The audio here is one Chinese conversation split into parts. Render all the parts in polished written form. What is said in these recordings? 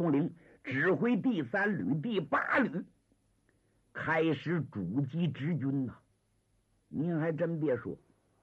松岭指挥第3旅、第8旅开始阻击直军呐。您还真别说，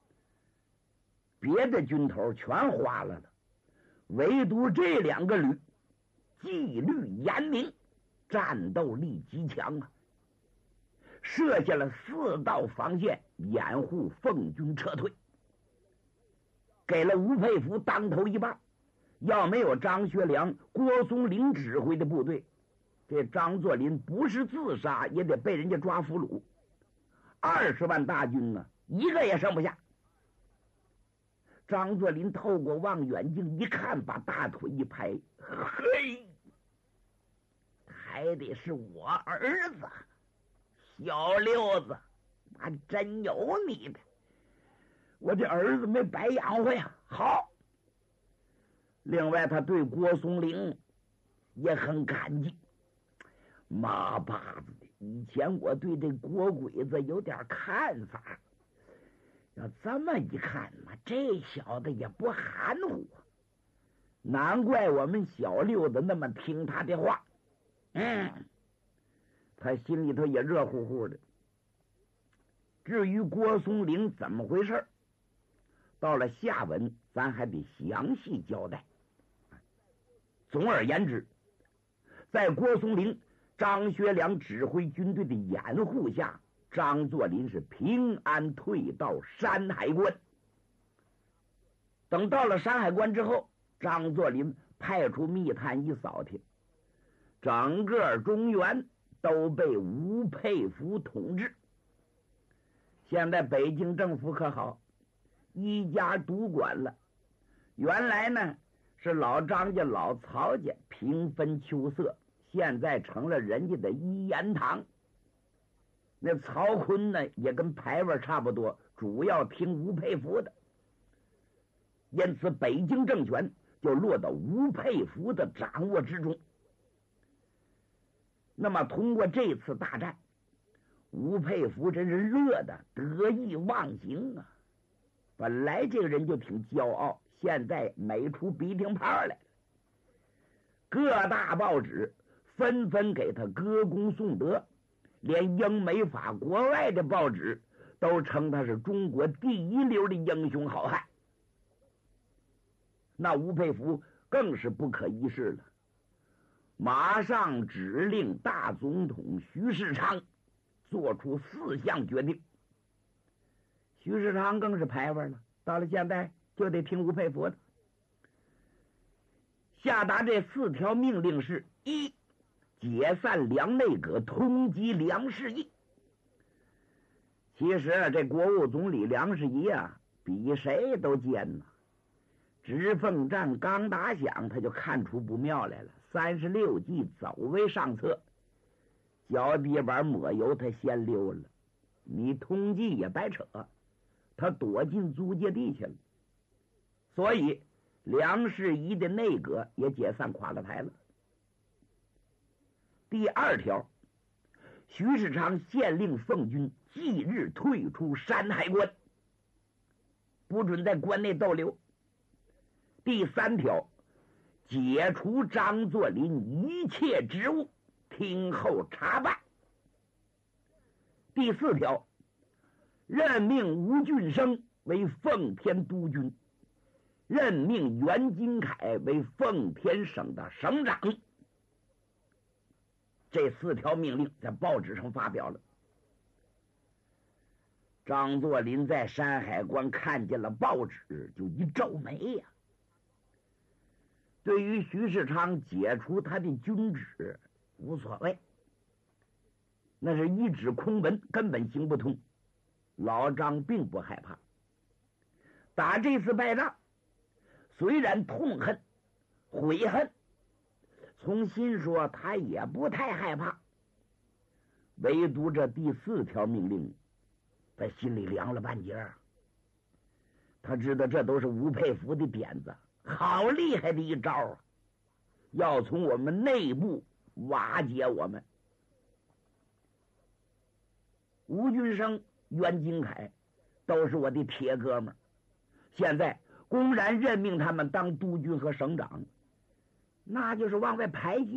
别的军头全花了，唯独这2个旅纪律严明，战斗力极强啊，设下了4道防线，掩护奉军撤退，给了吴佩孚当头一棒。要没有张学良、郭松龄指挥的部队，这张作霖不是自杀也得被人家抓俘虏，20万大军呢，一个也剩不下。张作霖透过望远镜一看，把大腿一拍，嘿，还得是我儿子小六子，那真有你的，我这儿子没白养活呀。好，另外他对郭松龄也很感激，妈巴子的，以前我对这郭鬼子有点看法，要这么一看嘛，这小子也不含糊，难怪我们小六子那么听他的话。他心里头也热乎乎的。至于郭松龄怎么回事，到了下文咱还得详细交代。总而言之，在郭松龄、张学良指挥军队的掩护下，张作霖是平安退到山海关。等到了山海关之后，张作霖派出密探一扫听，整个中原都被吴佩孚统治。现在北京政府可好，一家独管了。原来呢是老张家老曹家平分秋色，现在成了人家的一言堂。那曹锟呢也跟牌位差不多，主要听吴佩孚的，因此北京政权就落到吴佩孚的掌握之中。那么通过这次大战，吴佩孚真是乐得得意忘形啊！本来这个人就挺骄傲，现在美出鼻涕泡来了。各大报纸纷纷给他歌功颂德，连英美法国外的报纸都称他是中国第一流的英雄好汉。那吴佩孚更是不可一世了，马上指令大总统徐世昌做出4项决定。徐世昌更是牌位了，到了现在就得听吴佩孚的。下达这4条命令是：一、解散梁内阁，通缉梁士仪。其实这国务总理梁士仪啊，比谁都奸呐。直奉战刚打响，他就看出不妙来了，36计走为上策，脚底板抹油，他先溜了。你通缉也白扯，他躲进租界地去了。所以梁士仪的内阁也解散垮了台了。第2条，徐世昌限令奉军即日退出山海关，不准在关内逗留。第3条，解除张作霖一切职务，听候查办。第4条，任命吴俊升为奉天督军，任命袁金凯为奉天省的省长。这4条命令在报纸上发表了。张作霖在山海关看见了报纸，就一皱眉呀。对于徐世昌解除他的军职无所谓，那是一纸空文，根本行不通。老张并不害怕。打这次败仗，虽然痛恨悔恨，从心说他也不太害怕，唯独这第4条命令他心里凉了半截儿。他知道这都是吴佩孚的点子，好厉害的一招啊！要从我们内部瓦解我们。吴俊升、袁金凯都是我的铁哥们儿，现在公然任命他们当督军和省长，那就是往外排挤